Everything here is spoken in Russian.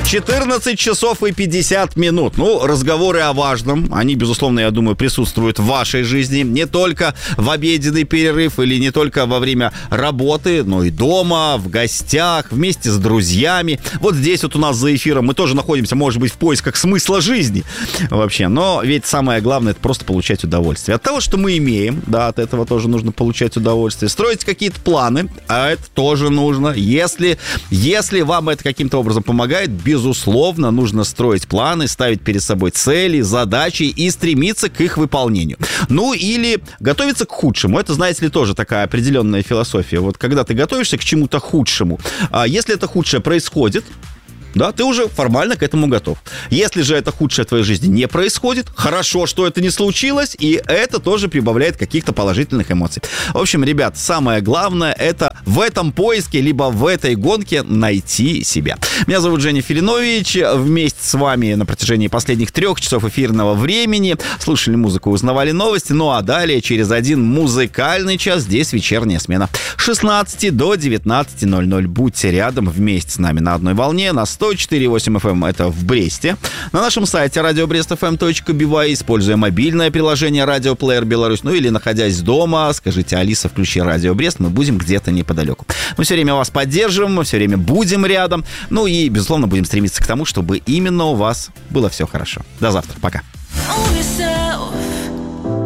14 часов и 50 минут. Ну, разговоры о важном, они, безусловно, я думаю, присутствуют в вашей жизни. Не только в обеденный перерыв или не только во время работы, но и дома, в гостях, вместе с друзьями. Вот здесь вот у нас за эфиром мы тоже находимся, может быть, в поисках смысла жизни вообще. Но ведь самое главное — это просто получать удовольствие. От того, что мы имеем, да, от этого тоже нужно получать удовольствие. Строить какие-то планы, а это тоже нужно. Если вам это каким-то образом помогает, безусловно, нужно строить планы, ставить перед собой цели, задачи и стремиться к их выполнению. Ну, или готовиться к худшему. Это, знаете ли, тоже такая определенная философия. Вот когда ты готовишься к чему-то худшему, если это худшее происходит, да, ты уже формально к этому готов. Если же это худшее в твоей жизни не происходит, хорошо, что это не случилось, и это тоже прибавляет каких-то положительных эмоций. В общем, ребят, самое главное — это в этом поиске, либо в этой гонке найти себя. Меня зовут Женя Филинович. Вместе с вами на протяжении последних 3 часов эфирного времени слушали музыку, узнавали новости. Ну а далее, через один музыкальный час, здесь вечерняя смена. С 16 до 19:00. Будьте рядом вместе с нами на одной волне, на 104.8 FM, это в Бресте. На нашем сайте radiobrestfm.by, используя мобильное приложение «Радиоплеер Беларусь», ну или находясь дома, скажите: «Алиса, включи Радио Брест», мы будем где-то неподалеку. Мы все время вас поддержим, мы все время будем рядом, ну и, безусловно, будем стремиться к тому, чтобы именно у вас было все хорошо. До завтра, пока.